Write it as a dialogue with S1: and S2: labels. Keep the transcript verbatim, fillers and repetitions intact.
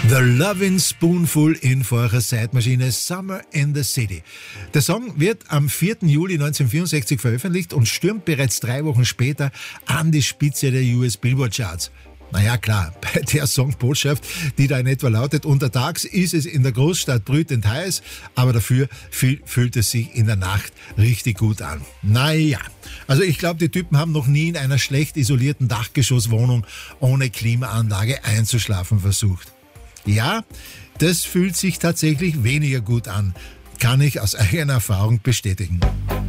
S1: The Lovin' Spoonful in eurer Zeitmaschine Summer in the City. Der Song wird am vierten Juli neunzehnhundertvierundsechzig veröffentlicht und stürmt bereits drei Wochen später an die Spitze der U S Billboard Charts. Naja, klar, bei der Songbotschaft, die da in etwa lautet, untertags ist es in der Großstadt brütend heiß, aber dafür fühlt es sich in der Nacht richtig gut an. Naja, also ich glaube, die Typen haben noch nie in einer schlecht isolierten Dachgeschosswohnung ohne Klimaanlage einzuschlafen versucht. Ja, das fühlt sich tatsächlich weniger gut an, kann ich aus eigener Erfahrung bestätigen.